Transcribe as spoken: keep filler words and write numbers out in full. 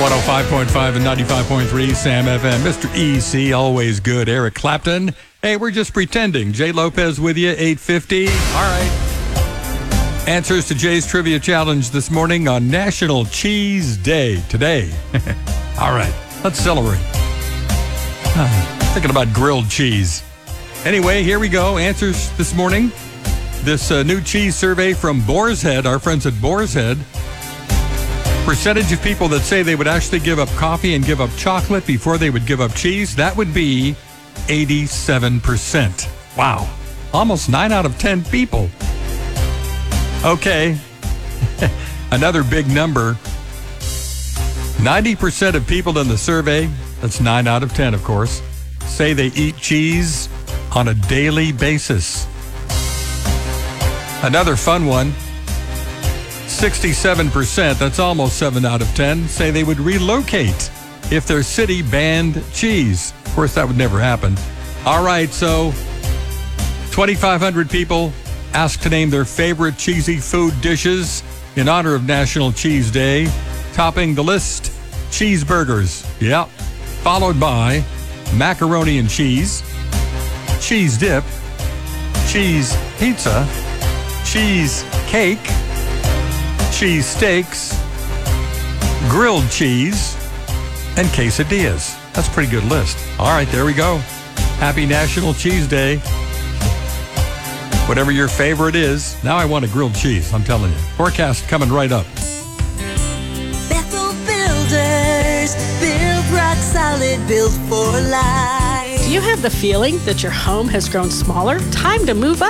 one oh five point five and ninety-five point three Sam F M. Mister E C, always good. Eric Clapton. Hey, we're just pretending. Jay Lopez with you, eight fifty. All right. Answers to Jay's Trivia Challenge this morning on National Cheese Day today. All right, let's celebrate. Ah, thinking about grilled cheese. Anyway, here we go. Answers this morning. This uh, new cheese survey from Boar's Head, our friends at Boar's Head. Percentage of people that say they would actually give up coffee and give up chocolate before they would give up cheese, that would be eighty-seven percent. Wow. Almost nine out of ten people. Okay. Another big number. ninety percent of people in the survey, that's nine out of ten, of course, say they eat cheese on a daily basis. Another fun one. sixty-seven percent, that's almost seven out of ten, say they would relocate if their city banned cheese. Of course, that would never happen. All right, so twenty-five hundred people asked to name their favorite cheesy food dishes in honor of National Cheese Day. Topping the list, cheeseburgers. Yep. Followed by macaroni and cheese, cheese dip, cheese pizza, cheese cake, cheese steaks, grilled cheese, and quesadillas. That's a pretty good list. All right, there we go. Happy National Cheese Day. Whatever your favorite is. Now I want a grilled cheese, I'm telling you. Forecast coming right up. Bethel Builders, build rock solid, built for life. Do you have the feeling that your home has grown smaller? Time to move up.